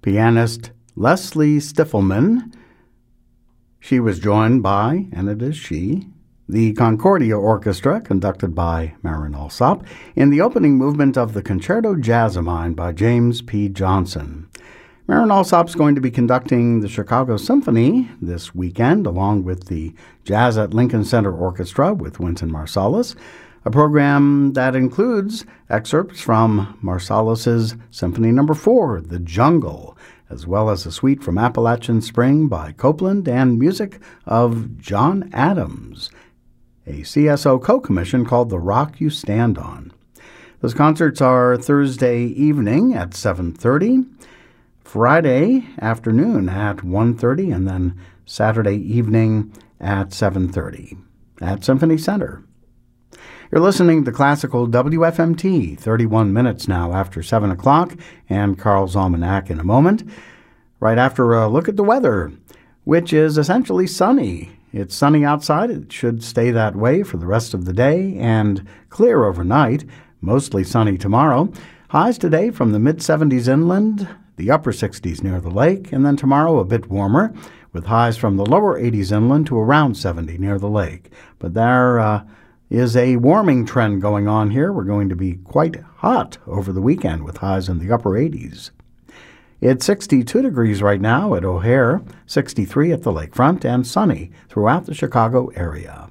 pianist Leslie Stiffelman. She was joined by, and it is she, the Concordia Orchestra, conducted by Marin Alsop, in the opening movement of the Concerto Jassamine by James P. Johnson. Marin Alsop's going to be conducting the Chicago Symphony this weekend, along with the Jazz at Lincoln Center Orchestra with Wynton Marsalis, a program that includes excerpts from Marsalis's Symphony No. 4, The Jungle, as well as a suite from Appalachian Spring by Copland and music of John Adams, a CSO co-commission called The Rock You Stand On. Those concerts are Thursday evening at 7:30, Friday afternoon at 1:30, and then Saturday evening at 7:30 at Symphony Center. You're listening to Classical WFMT, 31 minutes now after 7 o'clock, and Carl's Almanac in a moment. Right after a look at the weather, which is essentially sunny. It's sunny outside. It should stay that way for the rest of the day and clear overnight. Mostly sunny tomorrow. Highs today from the mid-70s inland, the upper 60s near the lake, and then tomorrow a bit warmer, with highs from the lower 80s inland to around 70 near the lake. But there is a warming trend going on here. We're going to be quite hot over the weekend with highs in the upper 80s. It's 62 degrees right now at O'Hare, 63 at the lakefront, and sunny throughout the Chicago area.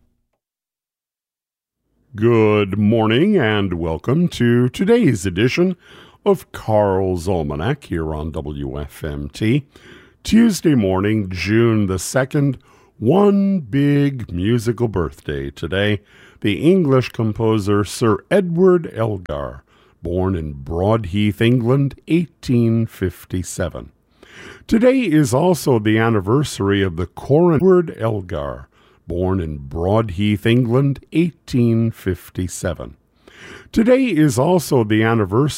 Good morning and welcome to today's edition of Carl's Almanac here on WFMT. Tuesday morning, June the 2nd, one big musical birthday today. The English composer Sir Edward Elgar, born in Broadheath, England, 1857. Today is also the anniversary of the Edward Elgar, born in Broadheath, England, 1857. Today is also the anniversary